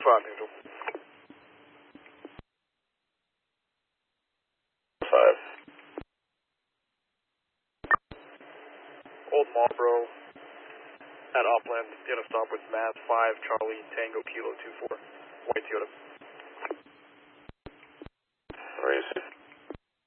5 neutral. 5. Old Marlboro at Upland, gonna stop with Mass 5 Charlie Tango Kilo 24. White Toyota. Raising.